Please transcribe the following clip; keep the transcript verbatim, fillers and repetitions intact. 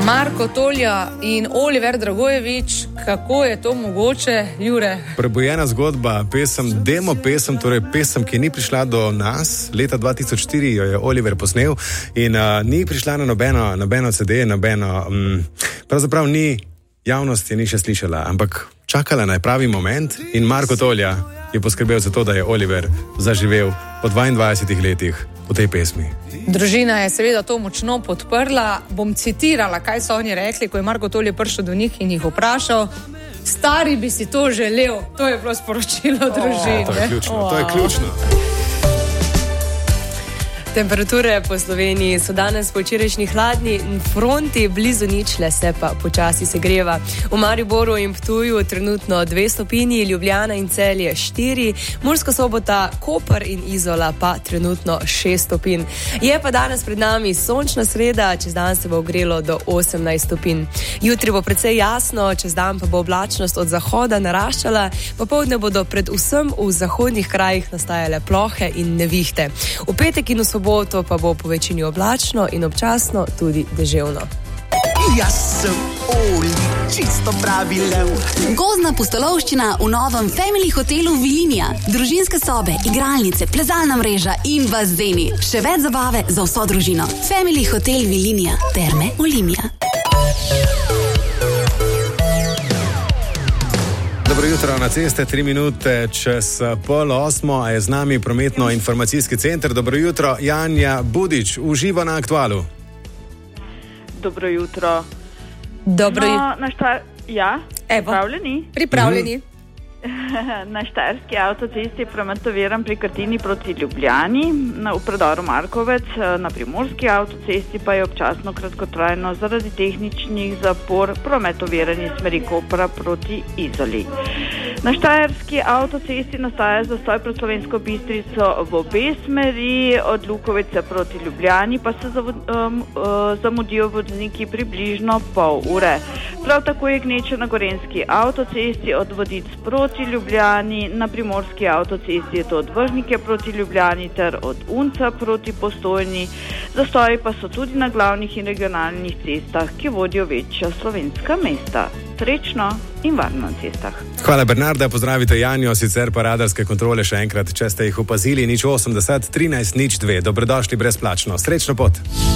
Marko Tolja in Oliver Dragojevič, kako je to mogoče, Jure? Prebujena zgodba, pesem, demo pesem, torej pesem, ki ni prišla do nas, leta dva tisoč štiri jo je Oliver posnel in uh, ni prišla na nobeno, nobeno C D, nobeno, um, pravzaprav ni, javnost je ni še slišala, ampak čakala na pravi moment in Marko Tolja je poskrbel za to, da je Oliver zaživel po dvaindvajsetih letih v tej pesmi. Družina je seveda to močno podprla. Bom citirala, kaj so oni rekli, ko je Marko Tolje prišel do njih in jih vprašal. Stari bi si to želel. To je bilo sporočilo družine. To je ključno, wow. to je ključno. Temperature po Sloveniji so danes po včerajšnji hladni fronti, blizu ničle se pa počasi segreva. V Mariboru in Ptuju trenutno dve stopinji, Ljubljana in Celje štiri, Murska Sobota, Koper in Izola pa trenutno šest stopinj. Je pa danes pred nami sončna sreda, čez dan se bo ogrelo do osemnajst stopinj. Jutri bo precej jasno, čez dan pa bo oblačnost od zahoda naraščala, popoldne bodo predvsem v zahodnih krajih nastajale plohe in nevihte. V petek in v soboto pa bo po večini oblačno in občasno tudi deževno. Jaz sem Oli, čisto pravi lev. Gozdna pustolovščina v novem Family hotelu Vilinija. Družinske sobe, igralnice, plezalna mreža in bazeni. Še več zabave za vso družino. Family hotel Vilinija. Terme Olimia. Dobro jutro na ceste, tri minute čez pol osmo, a je z nami prometno-informacijski center. Dobro jutro, Janja Budič, uživa na Aktualu. Dobro jutro. Dobro no, jutro. Na šta... Ja, Evo. pripravljeni? Pripravljeni. Mm-hmm. Na Štajerski avtocesti prometoviram pri Krtini proti Ljubljani, na, v predoru Markovec, na Primorski avtocesti pa je občasno kratkotrajno zaradi tehničnih zapor prometoviranje smeri Kopra proti Izoli. Na Štajerski avtocesti nastaja zastoj pred Slovensko Bistrico v obe smeri, od Lukovice proti Ljubljani pa se zavod, um, uh, zamudijo vozniki približno pol ure. Prav tako je gneča na Gorenjski avtocesti od Vodic proti Ljubljani, na Primorski avtocesti je to od Vrhnike proti Ljubljani ter od Unca proti Postojni. Zastoji pa so tudi na glavnih in regionalnih cestah, ki vodijo večja slovenska mesta. Srečno in varno na cestah. Hvala Bernarda, pozdravite Janjo, sicer pa radarske kontrole še enkrat, če ste jih opazili, nič osemdeset, trinajst, nič dve. Dobrodošli brezplačno. Srečno pot.